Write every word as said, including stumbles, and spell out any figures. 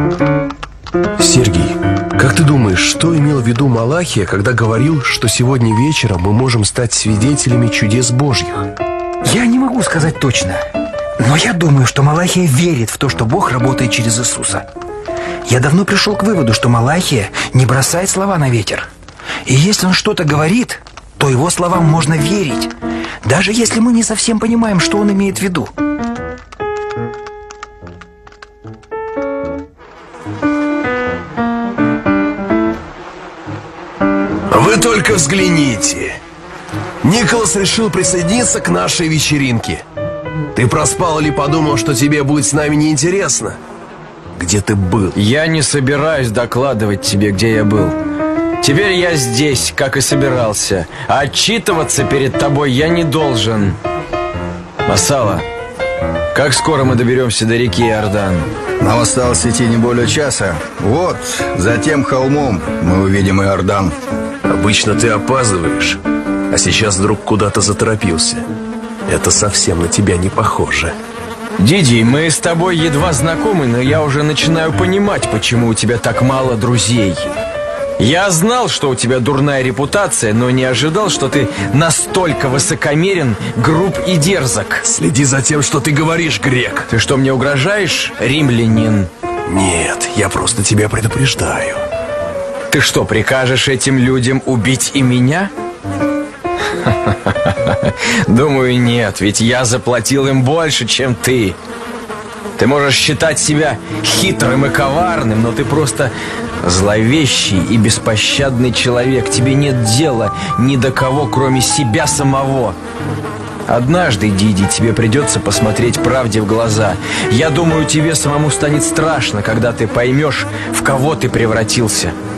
Сергей, как ты думаешь, что имел в виду Малахия, когда говорил, что сегодня вечером мы можем стать свидетелями чудес Божьих? Я не могу сказать точно, но я думаю, что Малахия верит в то, что Бог работает через Иисуса. Я давно пришел к выводу, что Малахия не бросает слова на ветер. И если он что-то говорит, то его словам можно верить, даже если мы не совсем понимаем, что он имеет в виду. Вы только взгляните. Николас решил присоединиться к нашей вечеринке. Ты проспал или подумал, что тебе будет с нами неинтересно? Где ты был? Я не собираюсь докладывать тебе, где я был. Теперь я здесь, как и собирался. А отчитываться перед тобой я не должен. Масала, как скоро мы доберемся до реки Иордан? Нам осталось идти не более часа. Вот, за тем холмом мы увидим Иордан. Обычно ты опаздываешь, а сейчас вдруг куда-то заторопился. Это совсем на тебя не похоже. Диди, мы с тобой едва знакомы, но я уже начинаю понимать, почему у тебя так мало друзей. Я знал, что у тебя дурная репутация, но не ожидал, что ты настолько высокомерен, груб и дерзок. Следи за тем, что ты говоришь, грек. Ты что, мне угрожаешь, римлянин? Нет, я просто тебя предупреждаю. Ты что, прикажешь этим людям убить и меня? Думаю, нет, ведь я заплатил им больше, чем ты. Ты можешь считать себя хитрым и коварным, но ты просто зловещий и беспощадный человек. Тебе нет дела ни до кого, кроме себя самого. Однажды, Диди, тебе придется посмотреть правде в глаза. Я думаю, тебе самому станет страшно, когда ты поймешь, в кого ты превратился.